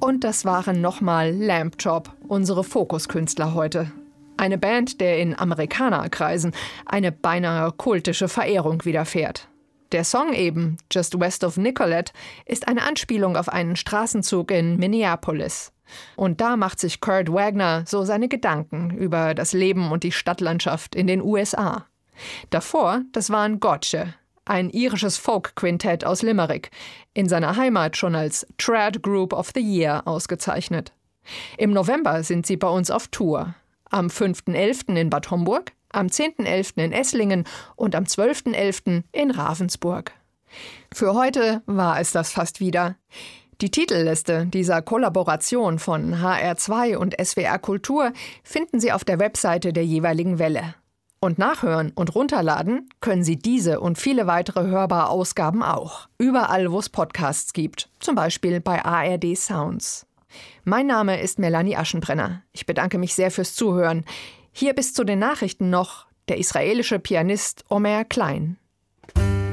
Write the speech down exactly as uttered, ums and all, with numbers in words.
Und das waren nochmal Lamb Chop, unsere Fokuskünstler heute. Eine Band, der in Amerikanerkreisen eine beinahe kultische Verehrung widerfährt. Der Song eben, Just West of Nicollet, ist eine Anspielung auf einen Straßenzug in Minneapolis. Und da macht sich Kurt Wagner so seine Gedanken über das Leben und die Stadtlandschaft in den U S A. Davor, das waren Gotcha, ein irisches Folk-Quintett aus Limerick, in seiner Heimat schon als Trad Group of the Year ausgezeichnet. Im November sind sie bei uns auf Tour. Am fünften elften in Bad Homburg, am zehnten elften in Esslingen und am zwölften elften in Ravensburg. Für heute war es das fast wieder. Die Titelliste dieser Kollaboration von H R zwei und S W R Kultur finden Sie auf der Webseite der jeweiligen Welle. Und nachhören und runterladen können Sie diese und viele weitere hörbare Ausgaben auch. Überall, wo es Podcasts gibt, zum Beispiel bei A R D Sounds. Mein Name ist Melanie Aschenbrenner. Ich bedanke mich sehr fürs Zuhören. Hier bis zu den Nachrichten noch der israelische Pianist Omer Klein.